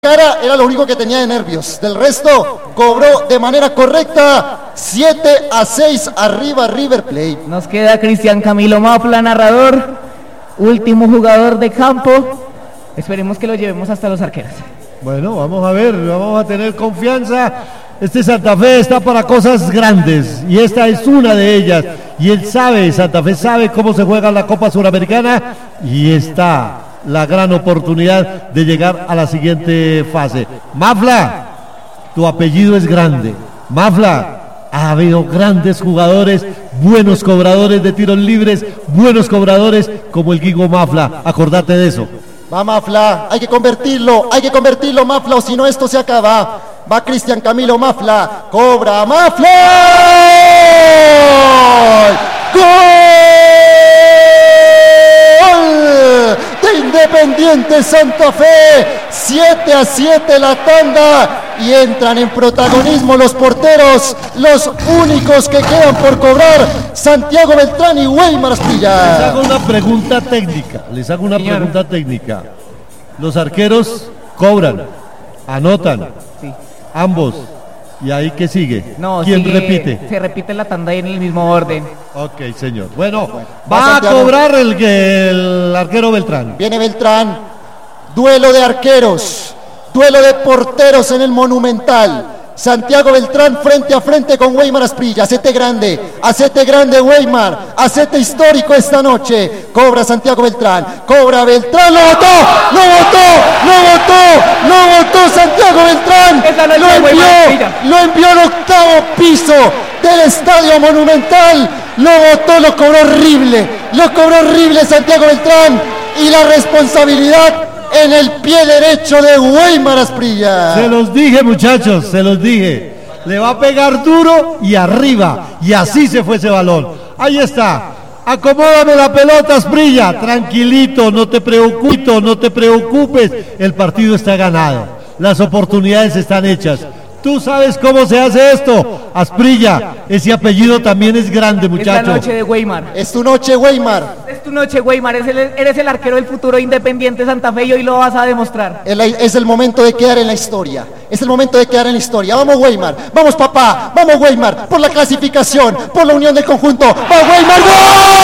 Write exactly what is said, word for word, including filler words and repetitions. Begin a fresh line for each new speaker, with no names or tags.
cara era lo único que tenía de nervios. Del resto, cobró de manera correcta. siete a seis arriba River Plate.
Nos queda Cristian Camilo Mafla, narrador, último jugador de campo. Esperemos que lo llevemos hasta los arqueros.
Bueno, vamos a ver, vamos a tener confianza. Este Santa Fe está para cosas grandes y esta es una de ellas. Y él sabe, Santa Fe sabe cómo se juega la Copa Suramericana y está la gran oportunidad de llegar a la siguiente fase. Mafla, tu apellido es grande. Mafla, ha habido grandes jugadores, buenos cobradores de tiros libres, buenos cobradores como el Guigo Mafla. Acordate de eso.
Va Mafla, hay que convertirlo, hay que convertirlo Mafla, o si no esto se acaba. Va Cristian Camilo Mafla, cobra Mafla. ¡Gol! De Independiente Santa Fe, siete a siete la tanda y entran en protagonismo los porteros, los únicos que quedan por cobrar, Santiago Beltrán y Weimar Asprilla.
Les hago una pregunta técnica, les hago una Señor. pregunta técnica. Los arqueros cobran, anotan,
sí.
ambos. ¿Y ahí qué sigue?
No,
¿Quién
sigue,
repite?
Se repite la tanda en el mismo orden.
Ok, señor. Bueno, bueno va a cobrar el, el arquero Beltrán.
Viene Beltrán. Duelo de arqueros. Duelo de porteros en el Monumental. Santiago Beltrán frente a frente con Weimar Asprilla. Acete grande, acete grande Weimar, acete histórico esta noche. Cobra Santiago Beltrán, cobra Beltrán, lo botó, lo botó, lo botó, lo botó Santiago Beltrán. Lo envió, lo envió al octavo piso del Estadio Monumental. Lo botó, lo cobró horrible, lo cobró horrible Santiago Beltrán y la responsabilidad en el pie derecho de Weimar Asprilla.
Se los dije, muchachos, se los dije. Le va a pegar duro y arriba. Y así se fue ese balón. Ahí está. Acomódame la pelota, Asprilla. Tranquilito, no te preocupes, no te preocupes. El partido está ganado. Las oportunidades están hechas. Tú sabes cómo se hace esto, Asprilla. Ese apellido también es grande, muchacho.
Es la noche de Weimar.
Es tu noche, Weimar.
Es tu noche, Weimar. Eres el, eres el arquero del futuro Independiente Santa Fe y hoy lo vas a demostrar.
Es el momento de quedar en la historia. Es el momento de quedar en la historia. Vamos, Weimar. Vamos, papá. Vamos, Weimar. Por la clasificación, por la unión del conjunto. ¡Va, Weimar! ¡Gol!